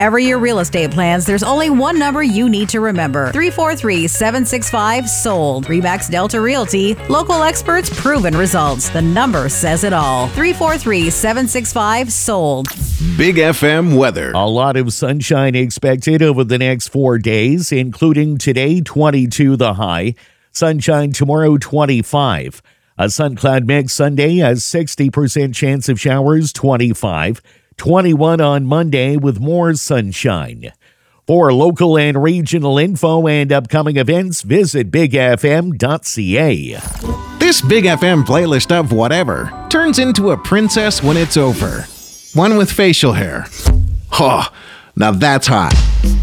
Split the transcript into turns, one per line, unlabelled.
Whatever your real estate plans, there's only one number you need to remember. 343-765-SOLD. RE/MAX Delta Realty. Local experts, proven results. The number says it all. 343-765-SOLD.
Big FM weather.
A lot of sunshine expected over the next 4 days, including today, 22 the high. Sunshine tomorrow, 25. A sun-cloud mix Sunday, a 60% chance of showers, 25. 21 on Monday with more sunshine. For local and regional info and upcoming events, visit bigfm.ca.
This Big FM playlist of whatever turns into a princess when it's over. One with facial hair. Oh, now that's hot.